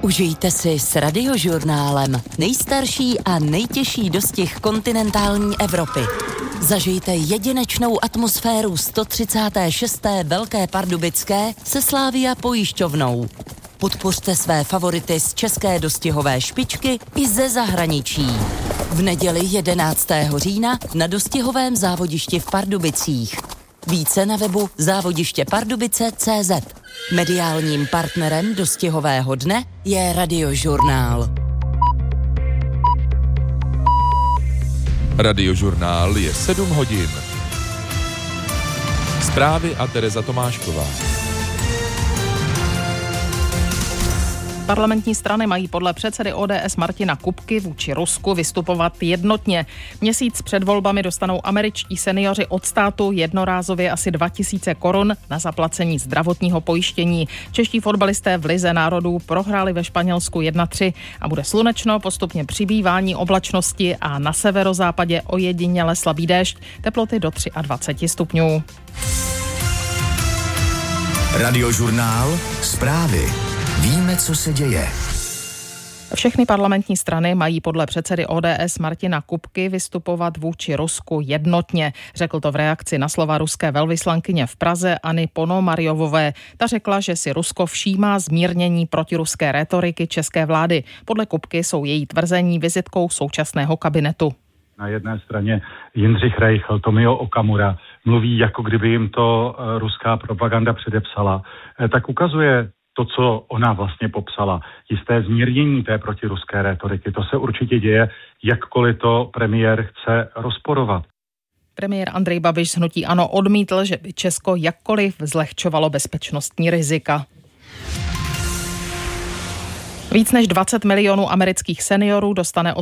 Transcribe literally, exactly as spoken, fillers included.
Užijte si s Radiožurnálem nejstarší a nejtěžší dostih kontinentální Evropy. Zažijte jedinečnou atmosféru sto třicáté šesté Velké Pardubické se Slavia pojišťovnou. Podpořte své favority z české dostihové špičky i ze zahraničí. V neděli jedenáctého října na dostihovém závodišti v Pardubicích. Více na webu závodiště pardubice tečka cé zet. Mediálním partnerem dostihového dne je Radiožurnál. Radiožurnál je sedm hodin. Zprávy a Tereza Tomášková. Parlamentní strany mají podle předsedy O D S Martina Kupky vůči Rusku vystupovat jednotně. Měsíc před volbami dostanou američtí seniori od státu jednorázově asi dva tisíce korun na zaplacení zdravotního pojištění. Čeští fotbalisté v Lize národů prohráli ve Španělsku jedna tři a bude slunečno, postupně přibývání oblačnosti a na severozápadě ojediněle slabý déšť, teploty do dvacet tři stupňů. Radiožurnál, zprávy. Víme, co se děje. Všechny parlamentní strany mají podle předsedy O D S Martina Kupky vystupovat vůči Rusku jednotně. Řekl to v reakci na slova ruské velvyslankyně v Praze Anny Ponomaryovové. Ta řekla, že si Rusko všímá zmírnění protiruské rétoriky české vlády. Podle Kupky jsou její tvrzení vizitkou současného kabinetu. Na jedné straně Jindřich Reichl, Tomio Okamura mluví, jako kdyby jim to ruská propaganda předepsala. Tak ukazuje to, co ona vlastně popsala, jisté zmírnění té protiruské rétoriky. To se určitě děje, jakkoliv to premiér chce rozporovat. Premiér Andrej Babiš z hnutí ANO odmítl, že by Česko jakkoliv zlehčovalo bezpečnostní rizika. Víc než dvacet milionů amerických seniorů dostane od